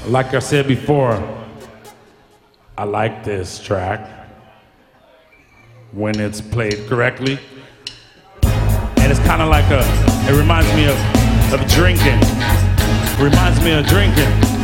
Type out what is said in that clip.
Like I said before, I like this track when it's played correctly. And it's kind of like it reminds me of drinking. Reminds me of drinking.